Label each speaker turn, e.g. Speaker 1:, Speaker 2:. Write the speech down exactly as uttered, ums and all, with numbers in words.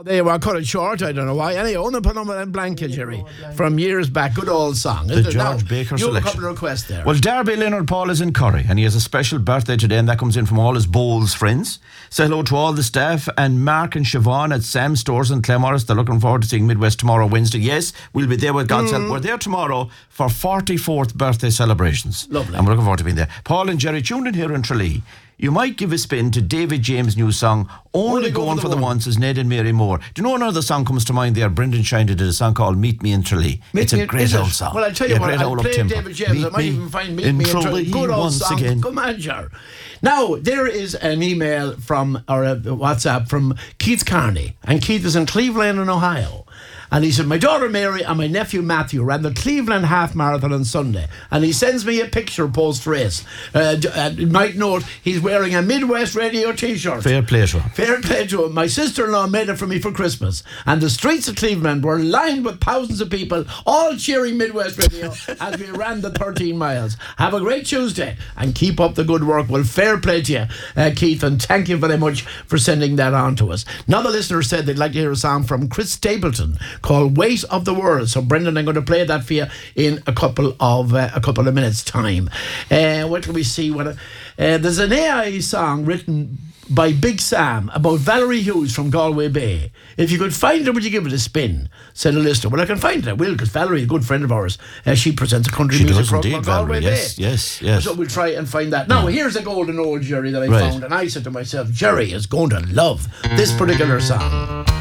Speaker 1: They were cut it short. I don't know why. Anyway, Una Paloma and Blanca, Jerry, from years back. Good old song.
Speaker 2: The George now, Baker
Speaker 1: you
Speaker 2: selection.
Speaker 1: You have a couple of requests there.
Speaker 2: Well, Darby Leonard Paul is in Curry, and he has a special birthday today, and that comes in from all his Bowls friends. Say hello to all the staff, and Mark and Siobhan at Sam's Stores in Claremorris. They're looking forward to seeing Midwest tomorrow, Wednesday. Yes, we'll be there with God's help. We're there tomorrow for forty-fourth birthday celebrations.
Speaker 1: Lovely.
Speaker 2: And we're looking forward to being there. Paul and Jerry tuned in here in Tralee. You might give a spin to David James' new song, Only, Only Going for the, the Once, is Ned and Mary Moore. Do you know another song comes to mind there? Brendan Shiny did a song called Meet Me in Tralee. Meet it's a great old song.
Speaker 1: Well, I'll tell you
Speaker 2: yeah,
Speaker 1: what, I'll play
Speaker 2: tempo.
Speaker 1: David James.
Speaker 2: Meet
Speaker 1: I might even find Meet
Speaker 2: in
Speaker 1: Me in
Speaker 2: Tralee.
Speaker 1: Tralee. Good old
Speaker 2: once
Speaker 1: song.
Speaker 2: Again.
Speaker 1: Come on, sure. Now, there is an email from, or a WhatsApp from Keith Carney. And Keith is in Cleveland in Ohio. And he said, my daughter Mary and my nephew Matthew ran the Cleveland Half Marathon on Sunday. And he sends me a picture post-race. Uh, uh, you might note, he's wearing a Midwest Radio t-shirt.
Speaker 2: Fair play to him.
Speaker 1: Fair play to him. My sister-in-law made it for me for Christmas. And the streets of Cleveland were lined with thousands of people, all cheering Midwest Radio as we ran the thirteen miles. Have a great Tuesday and keep up the good work. Well, fair play to you, uh, Keith, and thank you very much for sending that on to us. Now the listener said they'd like to hear a song from Chris Stapleton called Weight of the World. So Brendan, I'm going to play that for you in a couple of uh, a couple of minutes time. Uh, what can we see? What uh, there's an A I song written by Big Sam about Valerie Hughes from Galway Bay. If you could find it, would you give it a spin? Said a listener. Well, I can find it. I will, because Valerie, a good friend of ours, uh, she presents a country
Speaker 2: she
Speaker 1: music
Speaker 2: does
Speaker 1: program
Speaker 2: indeed,
Speaker 1: on Galway
Speaker 2: Valerie. Yes,
Speaker 1: Bay.
Speaker 2: yes, yes.
Speaker 1: So we'll try and find that. Now, here's a golden old Jerry that I
Speaker 2: right.
Speaker 1: found, and I said to myself, Jerry is going to love this particular song.